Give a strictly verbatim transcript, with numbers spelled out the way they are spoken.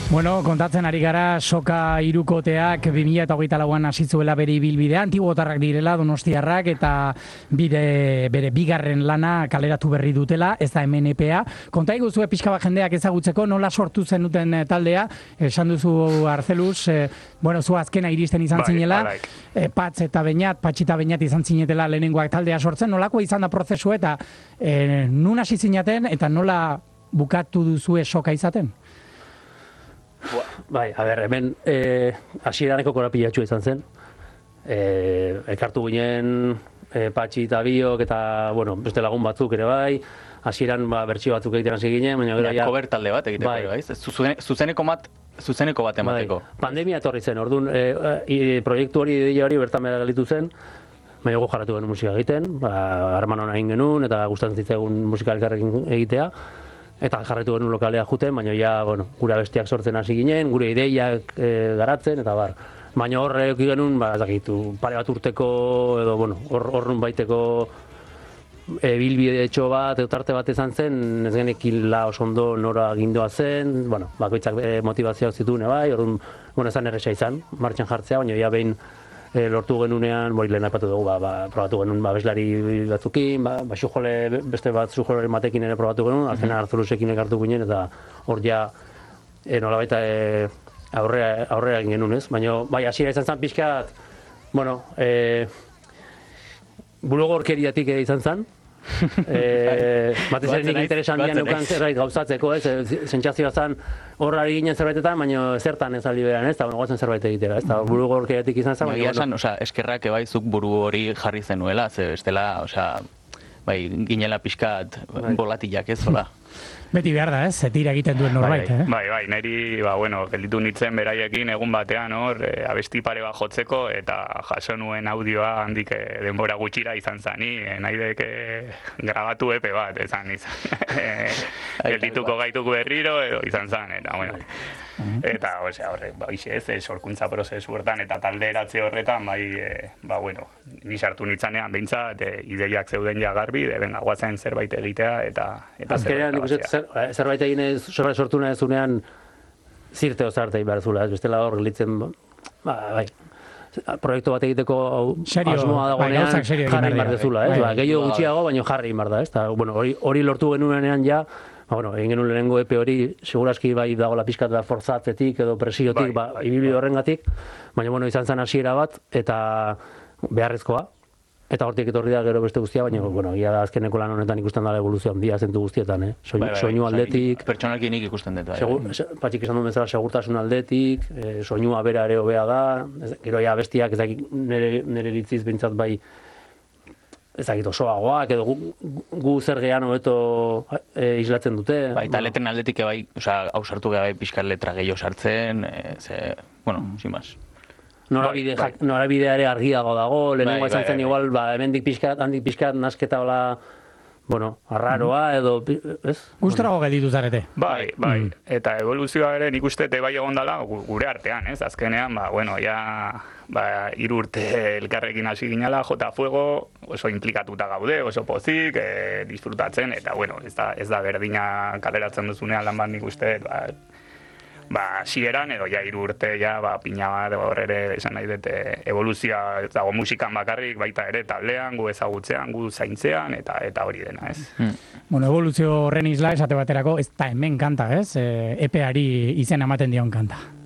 Bueno, kontatzen ari gara Soka hirukoteak bi mila hogeita lauan hasi zuela bere ibilbidea, antibotarrak direla Donostiarrak eta bide bere bigarren lana kaleratu berri dutela, ez da hemen epea. Konta iguzue pixka bat jendeak ezagutzeko nola sortu zenuten taldea, esan duzu Arzeluz, eh, bueno, zu azkena iristen izan zinela, eh, Patz eta Beñat, Patxita Beñat izan zinetela lehenengoak taldea sortzen, nolako izan da prozesu eta eh, nun hasi zinaten eta nola bukatu duzue Soka izaten? Bai, a ber, hemen hasieraneko korapilatxua izan zen. E, elkartu ginen e, Patxi eta Biok eta, bueno, beste lagun batzuk ere bai. Hasieran ba, bertsio batzuk egiten hasi ginen, baina gero ja... Cover talde bat egiteko, bai, bai? Zuzeneko bat, zuzeneko bat emateko. Bai. Pandemia etorri zen, orduan, e, e, proiektu hori, ideia hori bertan behar galitu zen. Baina gu jarratu genuen musika egiten, ba, harman hona egin genuen eta gustatzen zitzaigun musika elkarrekin egitea. Eta jarretu genuen lokalea juten, baina ja, bueno, gure bestiak sortzen hasi ginen, gure ideiak e, garatzen, eta bar. Baina horre eki genuen, ba, ez dakitu, pare bat urteko, edo, bueno, hor, horren baiteko e, bilbide etxo bat, edo tarte bat izan zen, ez genekin la oso ondo nora gindoa zen, bueno, bakoitzak e, motivazioak zituen, bai, orduan, bueno, ezan erresa izan, martxan jartzea, baina ja behin, E, lortu genunean, bori lehen aipatu dugu, ba, ba, probatu genuen ba, beslari batzukin, ba, ba, xujole, beste bat xujole batekin ere probatu genuen, mm-hmm. Azkenan Arzulusekin ekartu ginen, eta hor ja e, nola baita e, aurrera, aurrera egin genuen, ez? Baina, bai, hasiera izan zen pixkat, bueno, e, bulogorkeriatik izan zen, e, batez ere nik interes handian neukan zerbait gauzatzeko, ez? Sentsazioa zen horrari ginen zerbaitetan, baina zertan ez aldi beran, ez? Eta goazen zerbait egitera, ez? Eta buru gorkeriatik izan zen. Baina esan, osea, eskerrak ebai zuk buru hori jarri zenuela, ze bestela, osea, bai, ginela pixkat bolatilak, ez, hola? Beti behar da, ez? Zetira egiten duen norbait, bai, eh? Bai, bai, niri, ba, bueno, gelditu nintzen beraiekin egun batean, hor, e, abesti pare bat jotzeko, eta jaso nuen audioa handik e, denbora gutxira izan zani, e, nahi dek e, grabatu epe bat, izan izan. e, geldituko gaituko berriro, edo izan zan, eta, bueno. Eta, osea, horre, ba, ixe ez, sorkuntza prozesu horretan, eta talde eratze horretan, bai, e, ba, bueno, ni sartu nitzanean, behintzat, e, ideiak zeuden ja garbi, de benga, guazen zerbait egitea, eta, eta zerbait egitea. Zer, zerbait egin ez, sortu nahi zunean, zirte ozartei behar zula, ez bestela hor gelitzen, ba, bai, proiektu bat egiteko asmoa dagoenean jarri behar dezula, ez? Ba, gehiago gutxiago, baina jarri behar da, ez? Ta, bueno, hori, hori lortu genuenean ja, ba, bueno, egin genuen lehenengo epe hori, seguraski bai dagoela pixkat da forzatzetik edo presiotik, ba, ibilbide horrengatik, baina, bueno, izan zen hasiera bat, eta beharrezkoa, eta hortik etorri da gero beste guztia, baina, bueno, ia da azkeneko lan honetan ikusten dela evoluzio handia zentu guztietan, eh? Soinu, bai, bai, soinu aldetik... Pertsonalki nik ikusten dut, bai. Patxik esan duen bezala segurtasun aldetik, e, soinua bera ere hobea da, ez, gero ja bestiak ez dakit nire, nire iritziz bintzat bai, ez dakit osoagoak, edo gu, gu zer gehan hobeto e, islatzen dute. Bai, eta letren aldetik bai, osea, hau sartu bai pixkar letra gehiago sartzen, e, ze, bueno, sin más. Norabide, bai, bai. Norabideare argiago dago, lehenengo bai, izan zen bai, igual, ba, hemendik pixkat, handik pixkat, nasketa hola, bueno, arraroa edo, ez? Gustarago gelditu zarete. Bai, bai, mm. Eta evoluzioa ere nik uste bai egon dela gure artean, ez? Azkenean, ba, bueno, ja, ba, hiru urte elkarrekin hasi ginela, Jota Fuego, oso implikatuta gaude, oso pozik, e, disfrutatzen, eta, bueno, ez da, ez da berdina kaleratzen duzunean lan bat nik uste, ba, ba, sieran edo ja hiru urte ja ba pina bat hor ere esan nahi dut evoluzioa ez dago musikan bakarrik baita ere taldean gu ezagutzean gu zaintzean eta eta hori dena, ez. Hmm. Bueno, evoluzio horren isla esate baterako ez da hemen kanta, ez? E, epeari izen ematen dion kanta.